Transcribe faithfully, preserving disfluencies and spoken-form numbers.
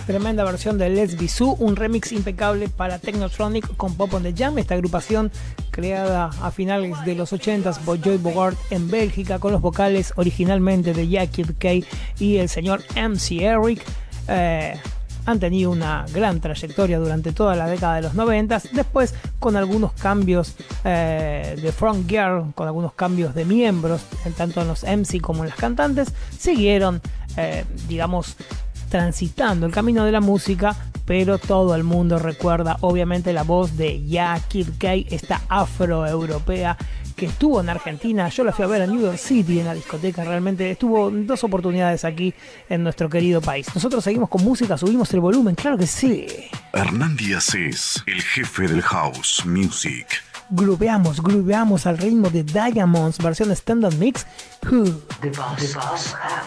Tremenda versión de Let's Be Sue, un remix impecable para Technotronic con Pop on the Jam, esta agrupación creada a finales de los ochentas por Joy Bogart en Bélgica, con los vocales originalmente de Jack Kay y el señor M C Eric. Eh, han tenido una gran trayectoria durante toda la década de los noventas, después con algunos cambios eh, de front gear, con algunos cambios de miembros, tanto en los M C como en las cantantes, siguieron, eh, digamos, transitando el camino de la música, pero todo el mundo recuerda obviamente la voz de Ya Kid Kay, esta afroeuropea que estuvo en Argentina. Yo la fui a ver a New York City en la discoteca, realmente estuvo en dos oportunidades aquí en nuestro querido país. Nosotros seguimos con música, subimos el volumen, claro que sí. Hernán Díaz es el jefe del house music. Grubeamos, grubeamos al ritmo de Diamonds, versión Standard Mix. Who? The boss, the boss.